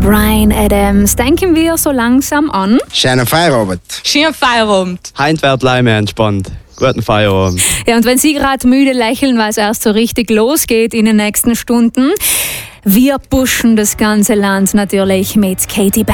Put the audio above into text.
Bryan Adams. Denken wir so langsam an. Schönen Feierabend. Schönen Feierabend. Heint wird bleiben entspannt. Guten Feierabend. Ja, und wenn Sie gerade müde lächeln, weil es erst so richtig losgeht in den nächsten Stunden, wir pushen das ganze Land natürlich mit Katy Perry.